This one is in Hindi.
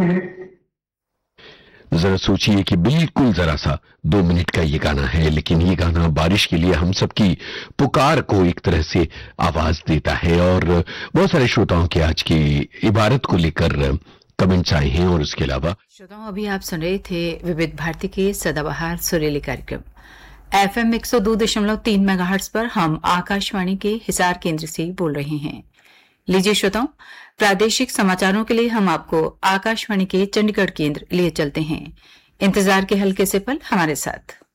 जरा सोचिए कि बिल्कुल जरा सा 2 मिनट का ये गाना है, लेकिन ये गाना बारिश के लिए हम सबकी पुकार को एक तरह से आवाज देता है। और बहुत सारे श्रोताओं के आज की इबारत को लेकर कमेंट्स आए हैं। और उसके अलावा श्रोताओं, अभी आप सुन रहे थे विविध भारती के सदाबहार सुरीली कार्यक्रम FM 102.3 मेगाहर्ट्ज पर। हम आकाशवाणी के हिसार केंद्र से बोल रहे हैं। लीजिए श्रोताओं, प्रादेशिक समाचारों के लिए हम आपको आकाशवाणी के चंडीगढ़ केंद्र लिए चलते हैं। इंतजार के हल्के से पल हमारे साथ।